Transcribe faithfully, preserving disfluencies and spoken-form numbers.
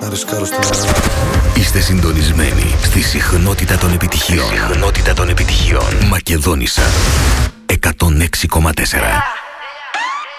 να ρισκάρω στην αγάπη. Είστε συντονισμένοι στη συχνότητα των επιτυχιών. Συχνότητα των επιτυχιών. Μακεδόνισσα εκατόν έξι κόμμα τέσσερα.